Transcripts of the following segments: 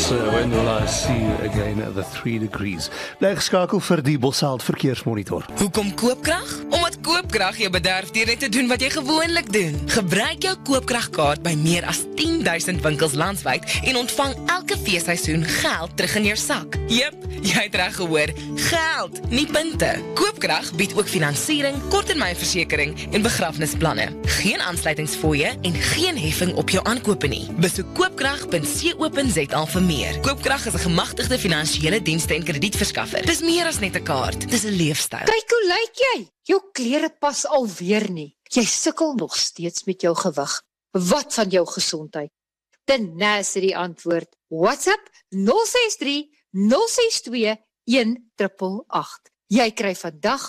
was When Will I See You Again at the 3 Degrees. Bly geskakel vir die Bosveld verkeersmonitor. Hoekom koopkrag? Omdat koopkrag jou bederf deur net te doen wat jy gewoonlik doen. Gebruik jou koopkragkaart by meer as 10,000 winkels landwyd en ontvang elke feesseisoen geld terug in jou sak. Jep, jy het reg gehoor, geld, nie punte. Koopkrag bied ook finansiering, korttermynversekering en begrafnisplanne. Geen aansluitingsfooie en geen heffing op jou aankope nie. Besoek koopkrag.co.za vir meer. Koopkrag is 'n gemagtigde finansiële dienste en kredietverskaffer. Dis meer as net 'n kaart, dis 'n leefstyl. Kyk hoe lyk jy? Jou klere pas alweer nie. Jy sukkel nog steeds met jou gewig. Wat van jou gesondheid? Tenacity antwoord. WhatsApp 063 062 1888. Jy kry vandag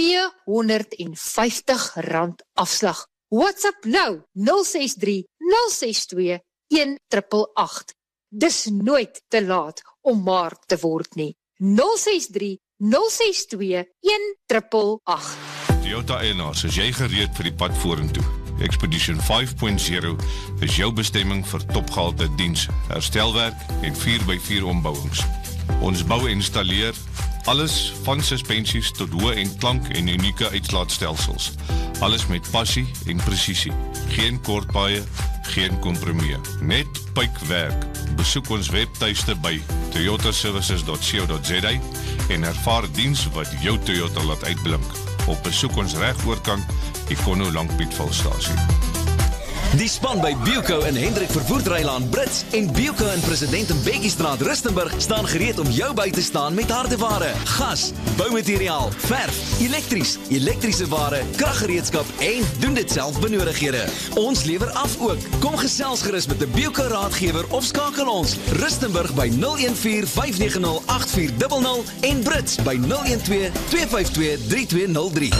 R250 afslag. WhatsApp nou 063 062 1888. Dis nooit te laat om maar te word nie. 063 062 1888. Toyota eienaars, is jy gereed vir die pad vorentoe? Expedition 5.0 is jou bestemming vir topgehalte diens, herstelwerk en 4x4 ombouwings. Ons bou en installeer alles van suspensies tot hoë en klank en unieke uitslaatstelsels. Alles met passie en presisie. Geen kortpaaie, geen kompromie. Net puikwerk. Besoek ons webtuiste by toyotaservices.co.za en ervaar diens wat jou Toyota laat uitblink. Op besoek ons regoorkant Ikono Langpietvalstasie. Die span by Bilco in Hendrik Vervoerdrylaan Brits en Bilco in President Mbeki-straat Rustenburg staan gereed om jou by te staan met hardeware, gas, boumateriaal, verf, elektrische ware, kraggereedskap en doen dit self benodighede. Ons lewer af ook. Kom gesels gerus met 'n Bilco raadgewer of skakel ons Rustenburg by 014-590-8400 en Brits by 012-252-3203.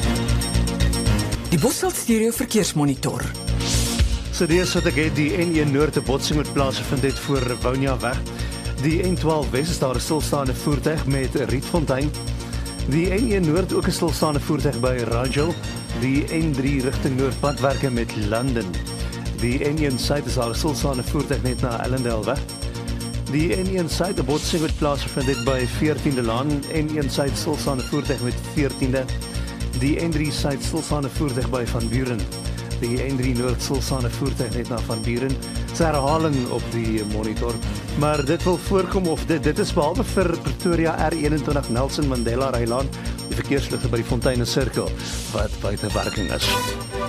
Die Bosveld Stereo Verkeersmonitor. So dis wat ek het, die N1 Noord te botsing met plaasgevind het voor Rivonia weg. Die N12 Wes is daar 'n stilstaande voertuig met Rietfontein. Die N1 Noord ook 'n stilstaande voertuig by Rangel. Die N3 rigting Noordpadwerke met London. Die N1 Suid is daar 'n stilstaande voertuig net na Ellendale weg. Die N1 Suid 'n botsing met plaasgevind het by 14de Laan. N1 Suid stilstaande voertuig met 14de. Die N3 Suid stilstaande voertuig by Van Buren. Die N3 Noord stilstaande voertuig net na Van Buren. Sy herhaling op die monitor. Maar dit wil voorkom of dit is behalwe vir Pretoria R21 Nelson Mandela Rylaan, die verkeersligte by die Fonteine Sirkel wat buite werking is.